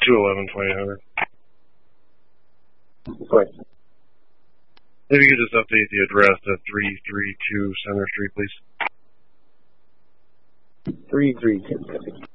211-2000. Right. If you could just update the address to 332 Center Street, please. 332.